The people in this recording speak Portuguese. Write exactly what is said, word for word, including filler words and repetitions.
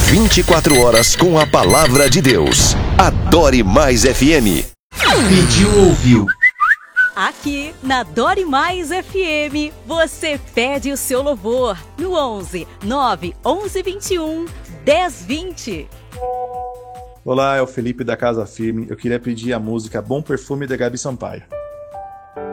vinte e quatro horas com a palavra de Deus. Adore Mais F M. Pediu, ouviu. Aqui na Adore Mais F M, você pede o seu louvor no onze nove onze vinte e um dez vinte. Olá, é o Felipe da Casa Firme. Eu queria pedir a música Bom Perfume da Gabi Sampaio.